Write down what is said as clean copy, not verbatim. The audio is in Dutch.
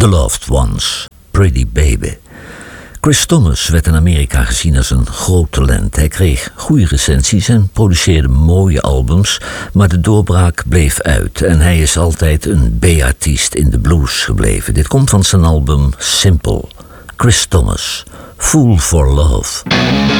The Loved Ones, Pretty Baby. Chris Thomas werd in Amerika gezien als een groot talent. Hij kreeg goede recensies en produceerde mooie albums, maar de doorbraak bleef uit en hij is altijd een B-artiest in de blues gebleven. Dit komt van zijn album Simple. Chris Thomas, Fool for Love.